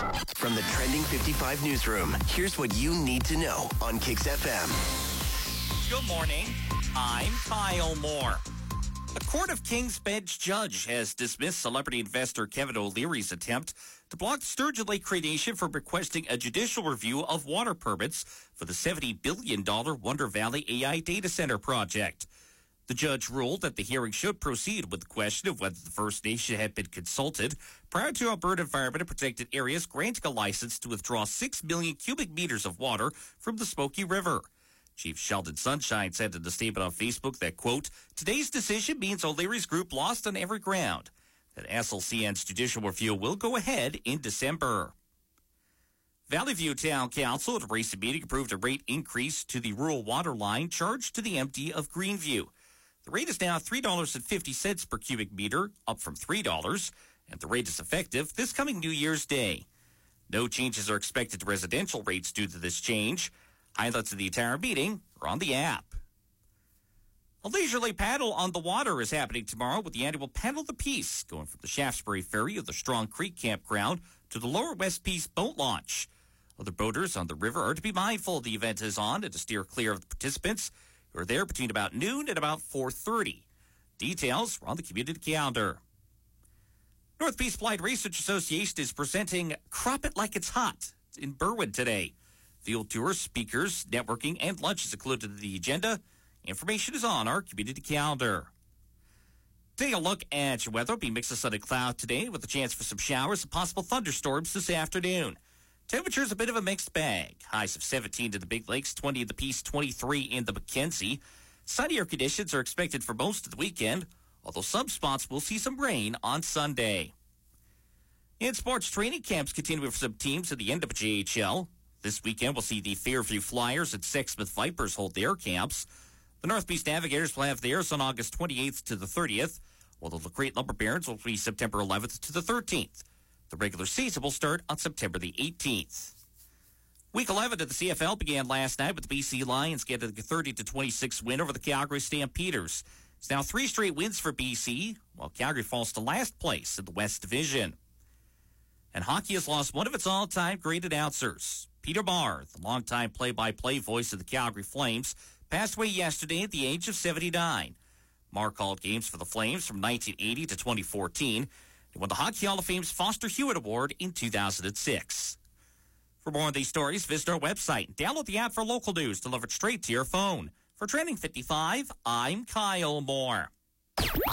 From the Trending 55 newsroom, here's what you need to know on Kicks FM. Good morning. I'm Kyle Moore. A Court of King's Bench judge has dismissed celebrity investor Kevin O'Leary's attempt to block the Sturgeon Lake Cree Nation from requesting a judicial review of water permits for the $70 billion Wonder Valley AI data center project. The judge ruled that the hearing should proceed with the question of whether the First Nation had been consulted prior to Alberta Environment and Protected Areas granting a license to withdraw 6 million cubic meters of water from the Smoky River. Chief Sheldon Sunshine said in a statement on Facebook that, quote, today's decision means O'Leary's group lost on every ground, that SLCN's judicial review will go ahead in December. Valley View Town Council at a recent meeting approved a rate increase to the rural water line charged to the MD of Greenview. The rate is now $3.50 per cubic meter, up from $3, and the rate is effective this coming New Year's Day. No changes are expected to residential rates due to this change. Highlights of the entire meeting are on the app. A leisurely paddle on the water is happening tomorrow with the annual Paddle of the Peace, going from the Shaftesbury Ferry of the Strong Creek Campground to the Lower West Peace boat launch. Other boaters on the river are to be mindful the event is on and to steer clear of the participants who are there between about noon and about 4:30. Details are on the community calendar. Northeast Applied Research Association is presenting Crop It Like It's Hot in Berwyn today. Field tours, speakers, networking, and lunch is included in the agenda. Information is on our community calendar. Take a look at your weather. It'll be mixed of sun and cloud today with a chance for some showers and possible thunderstorms this afternoon. Temperature's a bit of a mixed bag. Highs of 17 in the Big Lakes, 20 in the Peace, 23 in the Mackenzie. Sunnier conditions are expected for most of the weekend, although some spots will see some rain on Sunday. In sports, training camps continue for some teams in the NWJHL. This weekend, we'll see the Fairview Flyers and Sexsmith Vipers hold their camps. The Northeast Navigators will have theirs on August 28th to the 30th, while the LaCrete Lumber Barons will be September 11th to the 13th. The regular season will start on September the 18th. Week 11 of the CFL began last night with the BC Lions getting a 30-26 win over the Calgary Stampeders. It's now 3 straight wins for BC, while Calgary falls to last place in the West Division. And hockey has lost one of its all-time great announcers. Peter Barr, the longtime play-by-play voice of the Calgary Flames, passed away yesterday at the age of 79. Barr called games for the Flames from 1980 to 2014. He won the Hockey Hall of Fame's Foster Hewitt Award in 2006. For more on these stories, visit our website and download the app for local news delivered straight to your phone. For Trending 55, I'm Kyle Moore.